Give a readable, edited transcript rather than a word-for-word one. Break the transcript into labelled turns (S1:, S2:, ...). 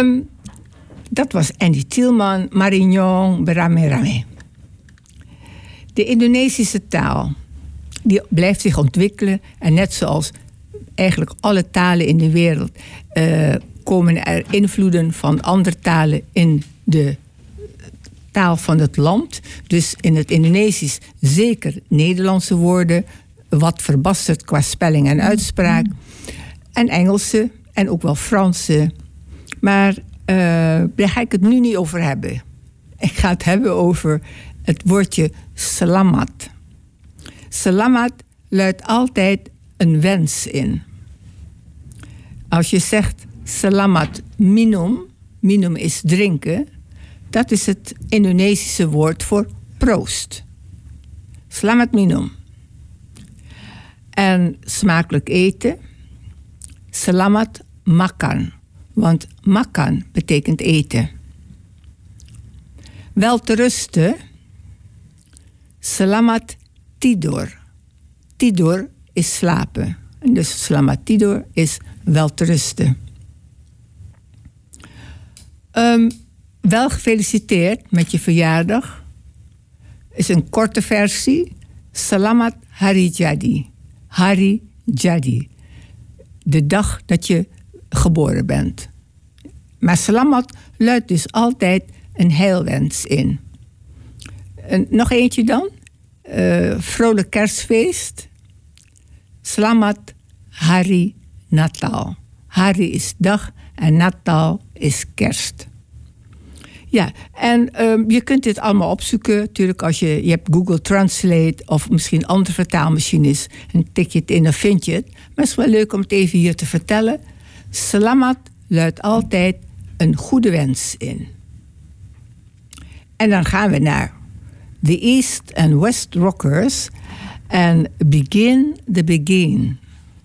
S1: Dat was Andy Tielman, Marignon, Berame Rame. De Indonesische taal, die blijft zich ontwikkelen. En net zoals eigenlijk alle talen in de wereld komen er invloeden van andere talen in de taal van het land. Dus in het Indonesisch zeker Nederlandse woorden, wat verbasterd qua spelling en uitspraak. En Engelse en ook wel Franse. Maar daar ga ik het nu niet over hebben. Ik ga het hebben over het woordje selamat. Selamat luidt altijd een wens in. Als je zegt selamat minum, minum is drinken, dat is het Indonesische woord voor proost. Selamat minum. En smakelijk eten, selamat makan. Want makan betekent eten. Wel te rusten, selamat tidur. Tidur is slapen. En dus selamat tidur is wel te rusten. Wel gefeliciteerd met je verjaardag. Is een korte versie. Selamat Hari Jadi. Hari Jadi. De dag dat je geboren bent. Maar selamat luidt dus altijd een heilwens in. Nog eentje dan. Vrolijk kerstfeest. Selamat Hari Natal. Hari is dag en Natal is kerst. Ja, en je kunt dit allemaal opzoeken. Natuurlijk als je hebt Google Translate of misschien andere vertaalmachines. En tik je het in, dan vind je het. Maar het is wel leuk om het even hier te vertellen. Selamat luidt altijd een goede wens in. En dan gaan we naar de East and West Rockers. En Begin the Begin.